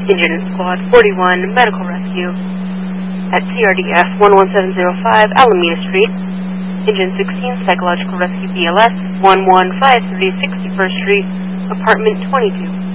Engine and Squad 41 Medical Rescue at CRDF 11705 Alameda Street. Engine 16 Psychological Rescue BLS 1153 61st Street, Apartment 22.